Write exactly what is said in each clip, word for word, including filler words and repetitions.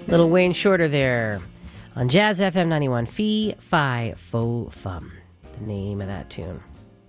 Little Wayne Shorter there on Jazz F M ninety-one. Fee, Fi, Fo, Fum. The name of that tune.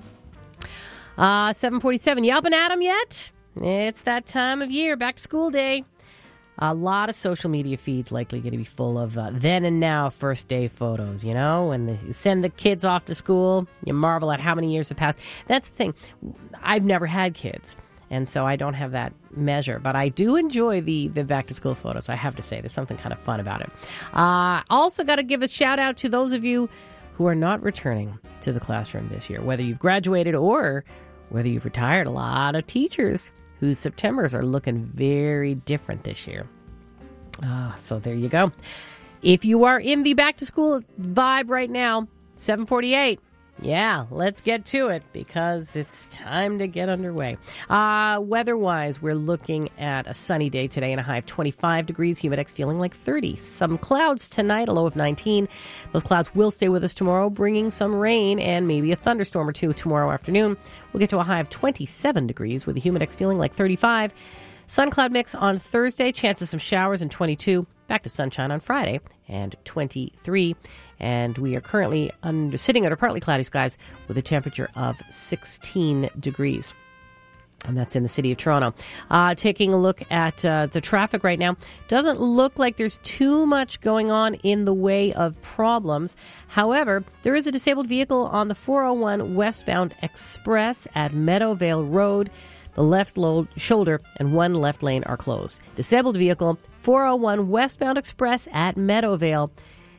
Uh, seven forty-seven. You up and at 'em yet? It's that time of year. Back to school day. A lot of social media feeds likely going to be full of uh, then and now first day photos, you know? When they send the kids off to school, you marvel at how many years have passed. That's the thing. I've never had kids, and so I don't have that measure. But I do enjoy the, the back-to-school photos, I have to say. There's something kind of fun about it. Uh, also got to give a shout-out to those of you who are not returning to the classroom this year, whether you've graduated or whether you've retired. A lot of teachers whose Septembers are looking very different this year. Ah, so there you go. If you are in the back-to-school vibe right now, seven forty-eight. Yeah, let's get to it because it's time to get underway. Uh, weather-wise, we're looking at a sunny day today and a high of twenty-five degrees, Humidex feeling like thirty. Some clouds tonight, a low of nineteen. Those clouds will stay with us tomorrow, bringing some rain and maybe a thunderstorm or two tomorrow afternoon. We'll get to a high of twenty-seven degrees with a Humidex feeling like thirty-five. Sun cloud mix on Thursday, chance of some showers and twenty-two. Back to sunshine on Friday and twenty-three. And we are currently under, sitting under partly cloudy skies with a temperature of sixteen degrees. And that's in the city of Toronto. Uh, taking a look at uh, the traffic right now. Doesn't look like there's too much going on in the way of problems. However, there is a disabled vehicle on the four oh one westbound express at Meadowvale Road. The left load, shoulder and one left lane are closed. Disabled vehicle, four oh one westbound express at Meadowvale.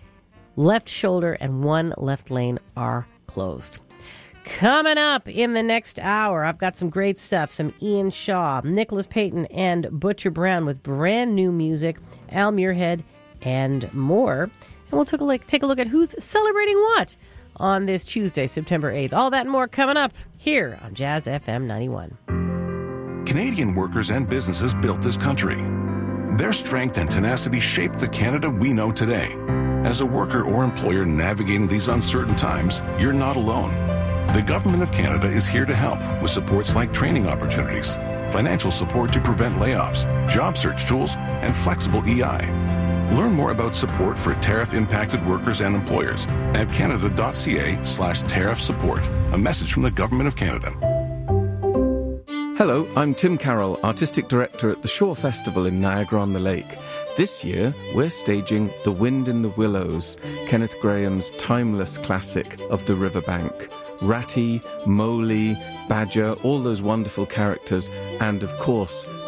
Left shoulder and one left lane are closed. Coming up in the next hour, I've got some great stuff. Some Ian Shaw, Nicholas Payton, and Butcher Brown with brand new music, Al Muirhead, and more. And we'll take a look, take a look at who's celebrating what on this Tuesday, September eighth. All that and more coming up here on Jazz F M ninety-one. Canadian workers and businesses built this country. Their strength and tenacity shaped the Canada we know today. As a worker or employer navigating these uncertain times, you're not alone. The Government of Canada is here to help with supports like training opportunities, financial support to prevent layoffs, job search tools, and flexible E I. Learn more about support for tariff-impacted workers and employers at canada.ca slash tariff support. A message from the Government of Canada. Hello, I'm Tim Carroll, Artistic Director at the Shore Festival in Niagara-on-the-Lake. This year, we're staging The Wind in the Willows, Kenneth Grahame's timeless classic of the riverbank. Ratty, Mowgli, Badger, all those wonderful characters, and of course,